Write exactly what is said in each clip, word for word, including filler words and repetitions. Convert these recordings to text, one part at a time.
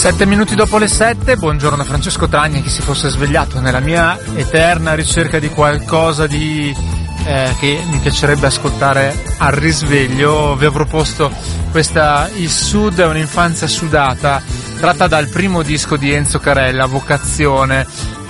Sette minuti dopo le sette, buongiorno Francesco Tragni, che si fosse svegliato nella mia eterna ricerca di qualcosa di eh, che mi piacerebbe ascoltare al risveglio. Vi ho proposto questa Il Sud è un'infanzia sudata, tratta dal primo disco di Enzo Carella, Vocazione.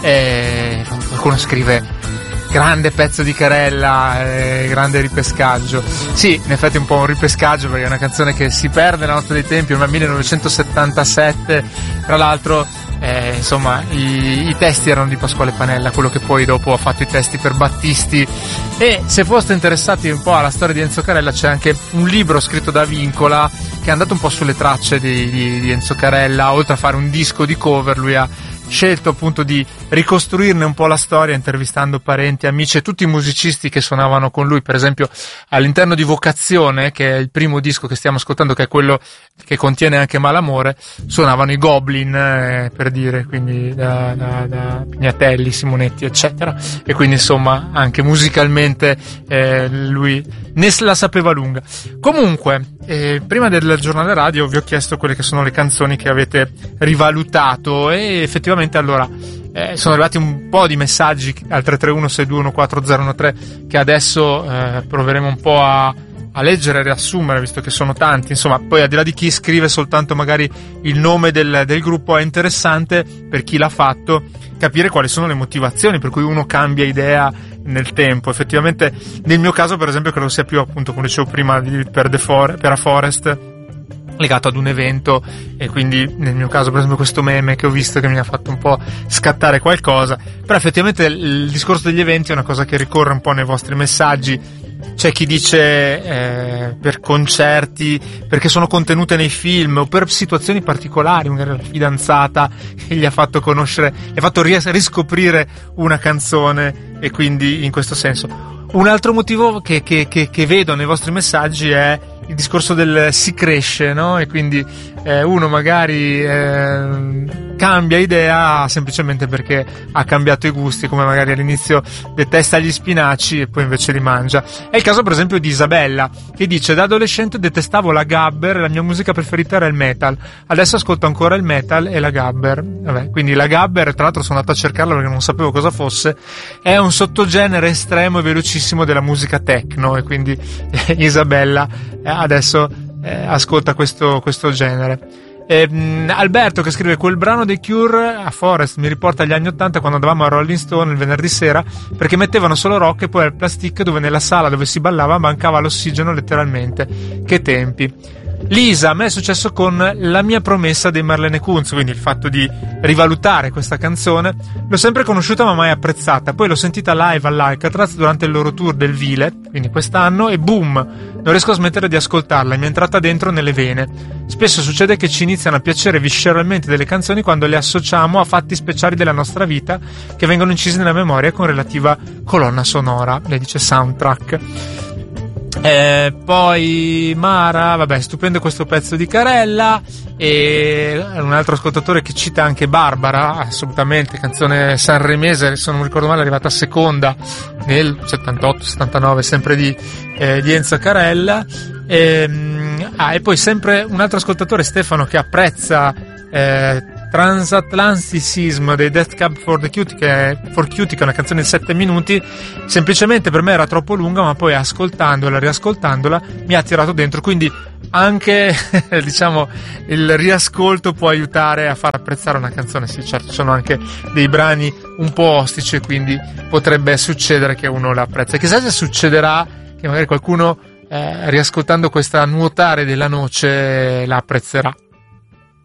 E qualcuno scrive grande pezzo di Carella, eh, grande ripescaggio. Sì, in effetti è un po' un ripescaggio, perché è una canzone che si perde nella notte dei tempi, ma millenovecentosettantasette, tra l'altro eh, insomma i, i testi erano di Pasquale Panella, quello che poi dopo ha fatto i testi per Battisti. E se foste interessati un po' alla storia di Enzo Carella, c'è anche un libro scritto da Vincola che è andato un po' sulle tracce di, di, di Enzo Carella. Oltre a fare un disco di cover, lui ha scelto appunto di ricostruirne un po' la storia, intervistando parenti, amici e tutti i musicisti che suonavano con lui. Per esempio all'interno di Vocazione, che è il primo disco che stiamo ascoltando, che è quello che contiene anche Malamore, suonavano i Goblin, eh, per dire, quindi da, da, da Pignatelli, Simonetti eccetera, e quindi insomma anche musicalmente eh, lui ne la sapeva lunga. Comunque eh, prima del giornale radio vi ho chiesto quelle che sono le canzoni che avete rivalutato, e effettivamente allora eh, sono arrivati un po' di messaggi al tre tre uno sei due uno quattro zero uno tre che adesso eh, proveremo un po' a, a leggere e riassumere, visto che sono tanti. Insomma, poi al di là di chi scrive soltanto magari il nome del, del gruppo, è interessante per chi l'ha fatto capire quali sono le motivazioni per cui uno cambia idea nel tempo. Effettivamente nel mio caso, per esempio, credo sia più, appunto, come dicevo prima, per, The For- per A Forest, legato ad un evento, e quindi nel mio caso per esempio questo meme che ho visto che mi ha fatto un po' scattare qualcosa. Però effettivamente il discorso degli eventi è una cosa che ricorre un po' nei vostri messaggi. C'è chi dice eh, per concerti, perché sono contenute nei film, o per situazioni particolari, magari la fidanzata che gli ha fatto conoscere, gli ha fatto ries- riscoprire una canzone, e quindi in questo senso. Un altro motivo che, che, che, che vedo nei vostri messaggi è il discorso del si cresce, no? E quindi eh, uno magari eh, cambia idea semplicemente perché ha cambiato i gusti, come magari all'inizio detesta gli spinaci e poi invece li mangia. È il caso per esempio di Isabella, che dice: da adolescente detestavo la gabber, la mia musica preferita era il metal, adesso ascolto ancora il metal e la gabber. Vabbè, quindi la gabber, tra l'altro sono andato a cercarla perché non sapevo cosa fosse, è un sottogenere estremo e velocissimo della musica techno, e quindi eh, Isabella eh, adesso eh, ascolta questo, questo genere. E, mh, Alberto che scrive: quel brano dei Cure, A Forest, mi riporta agli anni ottanta, quando andavamo a Rolling Stone il venerdì sera, perché mettevano solo rock e poi al plastic, dove nella sala dove si ballava mancava l'ossigeno letteralmente. Che tempi. Lisa: a me è successo con La mia promessa dei Marlene Kunz, quindi il fatto di rivalutare questa canzone. L'ho sempre conosciuta ma mai apprezzata, poi l'ho sentita live all'Alcatraz durante il loro tour del Vile, quindi quest'anno, e boom, non riesco a smettere di ascoltarla, mi è entrata dentro nelle vene. Spesso succede che ci iniziano a piacere visceralmente delle canzoni quando le associamo a fatti speciali della nostra vita che vengono incisi nella memoria con relativa colonna sonora. Lei dice soundtrack. Eh, poi Mara, vabbè, stupendo questo pezzo di Carella. E un altro ascoltatore che cita anche Barbara, assolutamente, canzone sanremese, se non mi ricordo male è arrivata seconda nel settantotto settantanove, sempre di, eh, di Enzo Carella. E, ah, e poi sempre un altro ascoltatore, Stefano, che apprezza eh, Transatlanticism dei Death Cab for the Cutie, che è, for Cutie, che è una canzone di sette minuti. Semplicemente per me era troppo lunga, ma poi ascoltandola, riascoltandola, mi ha tirato dentro. Quindi anche diciamo il riascolto può aiutare a far apprezzare una canzone. Sì, certo, sono anche dei brani un po' ostici, quindi potrebbe succedere che uno la apprezza. Chissà se succederà che magari qualcuno eh, riascoltando questa Nuotare della Noce la apprezzerà.